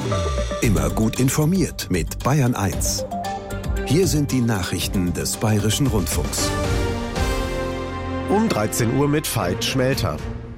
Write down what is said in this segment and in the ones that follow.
Immer gut informiert mit Bayern 1. Hier sind die Nachrichten des Bayerischen Rundfunks. Um 13 Uhr mit Veit Schmelter.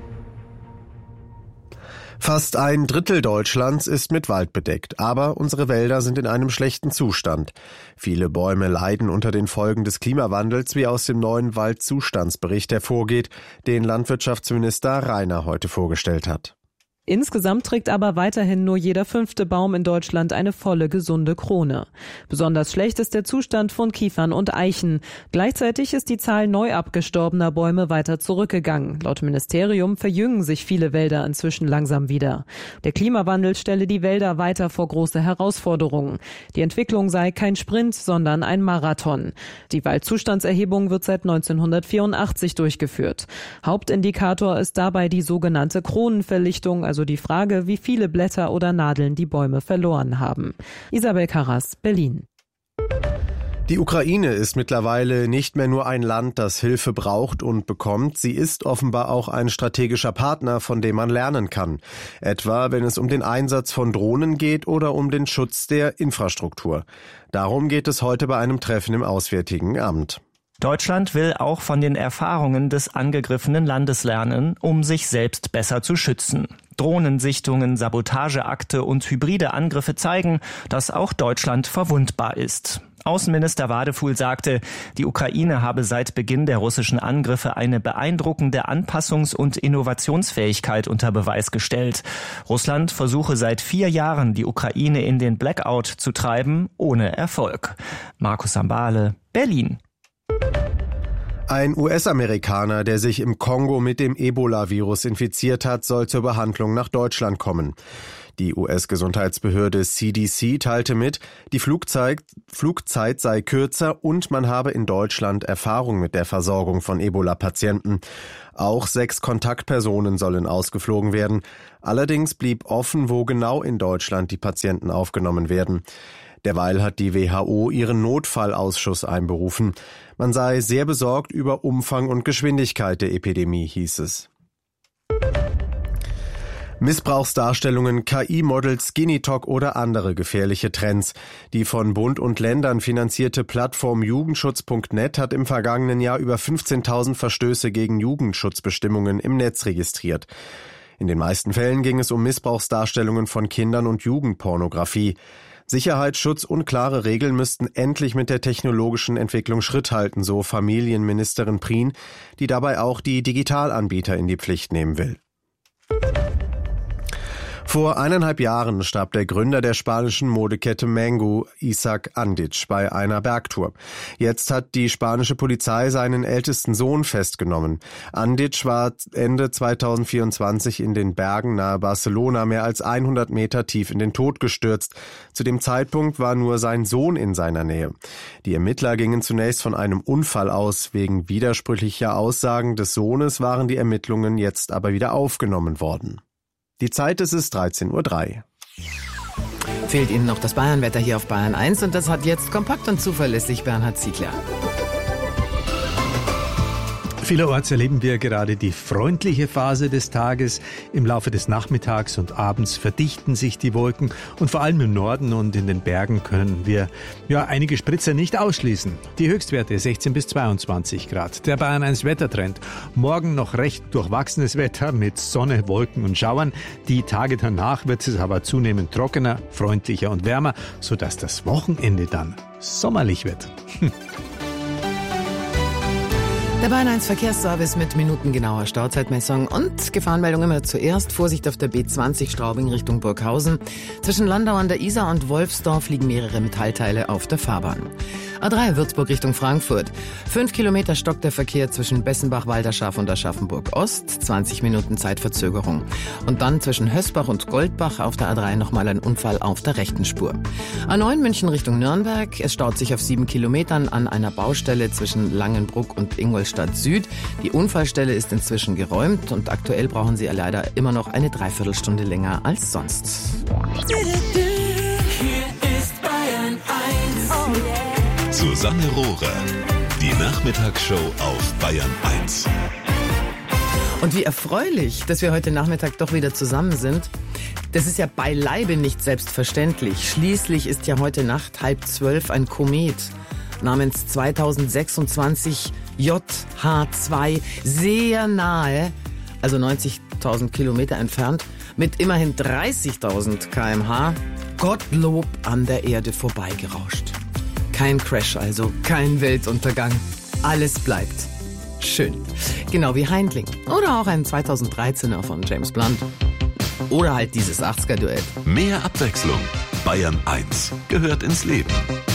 Fast ein Drittel Deutschlands ist mit Wald bedeckt, aber unsere Wälder sind in einem schlechten Zustand. Viele Bäume leiden unter den Folgen des Klimawandels, wie aus dem neuen Waldzustandsbericht hervorgeht, den Landwirtschaftsminister Rainer heute vorgestellt hat. Insgesamt trägt aber weiterhin nur jeder 5. Baum in Deutschland eine volle, gesunde Krone. Besonders schlecht ist der Zustand von Kiefern und Eichen. Gleichzeitig ist die Zahl neu abgestorbener Bäume weiter zurückgegangen. Laut Ministerium verjüngen sich viele Wälder inzwischen langsam wieder. Der Klimawandel stelle die Wälder weiter vor große Herausforderungen. Die Entwicklung sei kein Sprint, sondern ein Marathon. Die Waldzustandserhebung wird seit 1984 durchgeführt. Hauptindikator ist dabei die sogenannte Kronenverlichtung, also die Frage, wie viele Blätter oder Nadeln die Bäume verloren haben. Isabel Karras, Berlin. Die Ukraine ist mittlerweile nicht mehr nur ein Land, das Hilfe braucht und bekommt. Sie ist offenbar auch ein strategischer Partner, von dem man lernen kann. Etwa, wenn es um den Einsatz von Drohnen geht oder um den Schutz der Infrastruktur. Darum geht es heute bei einem Treffen im Auswärtigen Amt. Deutschland will auch von den Erfahrungen des angegriffenen Landes lernen, um sich selbst besser zu schützen. Drohnensichtungen, Sabotageakte und hybride Angriffe zeigen, dass auch Deutschland verwundbar ist. Außenminister Wadefuhl sagte, die Ukraine habe seit Beginn der russischen Angriffe eine beeindruckende Anpassungs- und Innovationsfähigkeit unter Beweis gestellt. Russland versuche seit 4 Jahren, die Ukraine in den Blackout zu treiben, ohne Erfolg. Markus Sambale, Berlin. Ein US-Amerikaner, der sich im Kongo mit dem Ebola-Virus infiziert hat, soll zur Behandlung nach Deutschland kommen. Die US-Gesundheitsbehörde CDC teilte mit, die Flugzeit sei kürzer und man habe in Deutschland Erfahrung mit der Versorgung von Ebola-Patienten. Auch 6 Kontaktpersonen sollen ausgeflogen werden. Allerdings blieb offen, wo genau in Deutschland die Patienten aufgenommen werden. Derweil hat die WHO ihren Notfallausschuss einberufen. Man sei sehr besorgt über Umfang und Geschwindigkeit der Epidemie, hieß es. Missbrauchsdarstellungen, KI-Models, Skinny-Talk oder andere gefährliche Trends. Die von Bund und Ländern finanzierte Plattform Jugendschutz.net hat im vergangenen Jahr über 15.000 Verstöße gegen Jugendschutzbestimmungen im Netz registriert. In den meisten Fällen ging es um Missbrauchsdarstellungen von Kindern und Jugendpornografie. Sicherheitsschutz und klare Regeln müssten endlich mit der technologischen Entwicklung Schritt halten, so Familienministerin Prien, die dabei auch die Digitalanbieter in die Pflicht nehmen will. Vor 1,5 Jahren starb der Gründer der spanischen Modekette Mango, Isaac Andic, bei einer Bergtour. Jetzt hat die spanische Polizei seinen ältesten Sohn festgenommen. Andic war Ende 2024 in den Bergen nahe Barcelona mehr als 100 Meter tief in den Tod gestürzt. Zu dem Zeitpunkt war nur sein Sohn in seiner Nähe. Die Ermittler gingen zunächst von einem Unfall aus. Wegen widersprüchlicher Aussagen des Sohnes waren die Ermittlungen jetzt aber wieder aufgenommen worden. Die Zeit ist es 13:03 Uhr. Fehlt Ihnen noch das Bayernwetter hier auf Bayern 1 und das hat jetzt kompakt und zuverlässig Bernhard Ziegler. Vielerorts erleben wir gerade die freundliche Phase des Tages. Im Laufe des Nachmittags und Abends verdichten sich die Wolken und vor allem im Norden und in den Bergen können wir einige Spritzer nicht ausschließen. Die Höchstwerte 16 bis 22 Grad. Der Bayern 1 Wettertrend. Morgen noch recht durchwachsenes Wetter mit Sonne, Wolken und Schauern. Die Tage danach wird es aber zunehmend trockener, freundlicher und wärmer, sodass das Wochenende dann sommerlich wird. Der Bayern 1 Verkehrsservice mit minutengenauer Stauzeitmessung und Gefahrenmeldung immer zuerst. Vorsicht auf der B20 Straubing Richtung Burghausen. Zwischen Landau an der Isar und Wolfsdorf liegen mehrere Metallteile auf der Fahrbahn. A3 Würzburg Richtung Frankfurt. 5 Kilometer stockt der Verkehr zwischen Bessenbach, Walderschaff und Aschaffenburg Ost. 20 Minuten Zeitverzögerung. Und dann zwischen Hösbach und Goldbach auf der A3 nochmal ein Unfall auf der rechten Spur. A9 München Richtung Nürnberg. Es staut sich auf 7 Kilometern an einer Baustelle zwischen Langenbruck und Ingolstadt Süd. Die Unfallstelle ist inzwischen geräumt und aktuell brauchen Sie leider immer noch eine Dreiviertelstunde länger als sonst. Hier ist Bayern 1. Oh yeah. Susanne Rohrer, die Nachmittagsshow auf Bayern 1. Und wie erfreulich, dass wir heute Nachmittag doch wieder zusammen sind. Das ist ja beileibe nicht selbstverständlich. Schließlich ist ja heute Nacht 11:30 ein Komet namens 2026 JH2 sehr nahe, also 90.000 Kilometer entfernt, mit immerhin 30.000 km/h Gottlob an der Erde vorbeigerauscht. Kein Crash also, kein Weltuntergang. Alles bleibt schön. Genau wie Heindling. Oder auch ein 2013er von James Blunt. Oder halt dieses 80er-Duett. Mehr Abwechslung. Bayern 1 gehört ins Leben.